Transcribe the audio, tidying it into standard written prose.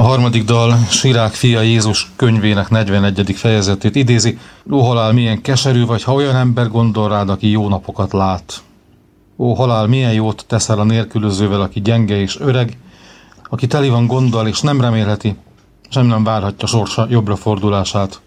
harmadik dal Sirák fia Jézus könyvének 41. fejezetét idézi. Ó halál, milyen keserű vagy, ha olyan ember gondol rád, aki jó napokat lát. Ó halál, milyen jót teszel a nélkülözővel, aki gyenge és öreg, aki teli van gonddal és nem remélheti, sem nem várhatja sorsa jobbra fordulását.